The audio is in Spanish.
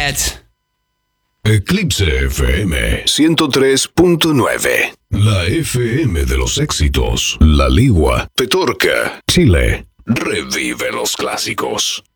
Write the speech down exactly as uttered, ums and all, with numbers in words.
that. Eclipse F M ciento tres punto nueve. La F M de los éxitos. La Ligua, Petorca, Chile. Revive los clásicos.